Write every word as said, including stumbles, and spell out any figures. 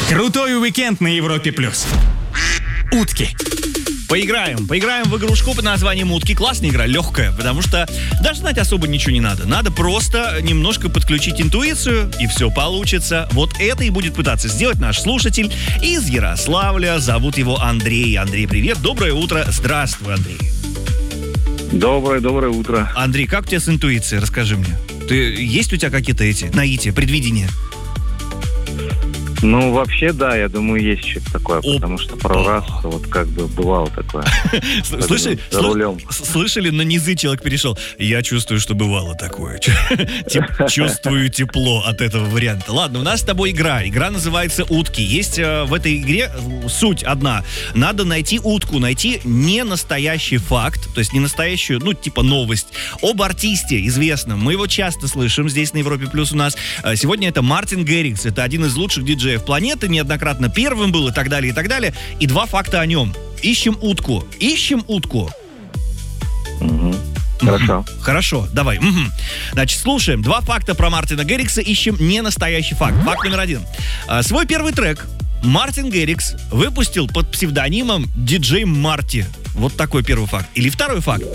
Крутой уикенд на Европе плюс. Утки. Поиграем. Поиграем в игрушку под названием «Утки». Классная игра, легкая, потому что даже знать особо ничего не надо. Надо просто немножко подключить интуицию, и все получится. Вот это и будет пытаться сделать наш слушатель из Ярославля. Зовут его Андрей. Андрей, привет. Доброе утро. Здравствуй, Андрей. Доброе, доброе утро. Андрей, как у тебя с интуицией? Расскажи мне. Ты, есть у тебя какие-то эти наития, предвидения? Ну, вообще, да, я думаю, есть что-то такое, О. потому что пару раз вот как бы бывало такое. Слышали, За рулем. слышали, на низы человек перешел. Я чувствую, что бывало такое. Тип- Чувствую тепло от этого варианта. Ладно, у нас с тобой игра. Игра называется «Утки». Есть э, в этой игре э, суть одна. Надо найти утку, найти не настоящий факт, то есть не настоящую, ну, типа новость об артисте известном. Мы его часто слышим здесь на Европе Плюс у нас. Э, Сегодня это Мартин Гэррикс. Это один из лучших диджеев планеты, неоднократно первым был и так далее, и так далее. И два факта о нем. Ищем утку. Ищем утку. Мгм. Хорошо. Мгм. Хорошо, давай. Мгм. Значит, слушаем. Два факта про Мартина Гэррикса. Ищем не настоящий факт. Факт номер один. А, свой первый трек Мартин Гэррикс выпустил под псевдонимом диджей Марти. Вот такой первый факт. Или второй факт.